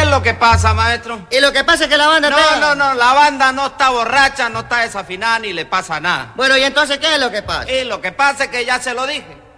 lo que pasa, maestro? Y lo que pasa es que la banda No, la banda no está borracha, no está desafinada ni le pasa nada. Bueno, ¿y entonces qué es lo que pasa? Y lo que pasa es que ya se lo dije.